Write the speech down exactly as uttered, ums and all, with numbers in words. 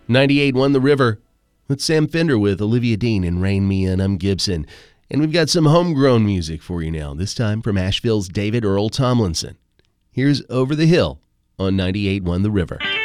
ninety-eight one The River. That's Sam Fender with Olivia Dean and Rain Me In. I'm Gibson. And we've got some homegrown music for you now, this time from Asheville's David Earl Tomlinson. Here's Over the Hill on ninety-eight one The River.